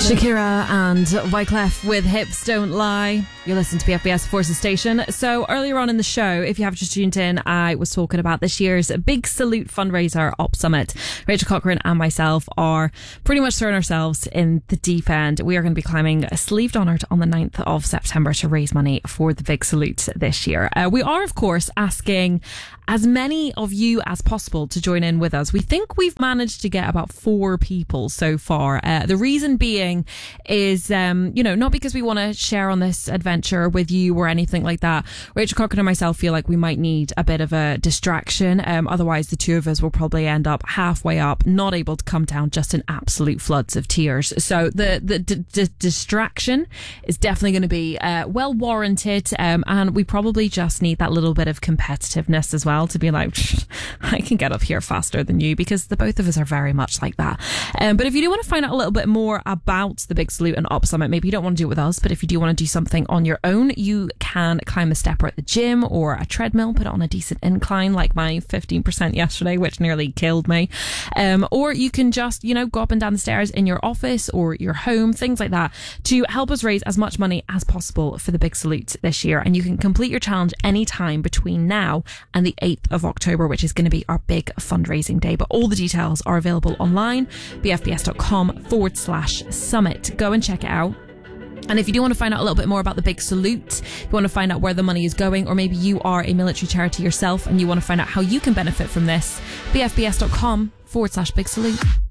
Shakira and Wyclef with Hips Don't Lie. You're listening to BFBS Forces Station. So earlier on in the show, if you have just tuned in, I was talking about this year's Big Salute fundraiser Op Summit. Rachel Cochran and myself are pretty much throwing ourselves in the deep end. We are going to be climbing a Sleeved Honored on the 9th of September to raise money for the Big Salute this year. We are, of course, asking as many of you as possible to join in with us. We think we've managed to get about 4 people so far. The reason being is, not because we want to share on this adventure with you or anything like that. Rachel Cochran and myself feel like we might need a bit of a distraction. Otherwise, the two of us will probably end up halfway up, not able to come down, just in absolute floods of tears. So the distraction is definitely going to be well warranted, and we probably just need that little bit of competitiveness as well to be like, I can get up here faster than you, because the both of us are very much like that. But if you do want to find out a little bit more about the Big Salute and Op Summit, maybe you don't want to do it with us, but if you do want to do something on your own, you can climb a stepper at the gym or a treadmill, put it on a decent incline like my 15% yesterday, which nearly killed me. Or you can just, go up and down the stairs in your office or your home, things like that, to help us raise as much money as possible for the Big Salute this year. And you can complete your challenge anytime between now and the 8th of October, which is going to be our big fundraising day. But all the details are available online, bfbs.com/summit. Go and check it out. And if you do want to find out a little bit more about the Big Salute, if you want to find out where the money is going, or maybe you are a military charity yourself and you want to find out how you can benefit from this, bfbs.com/big salute.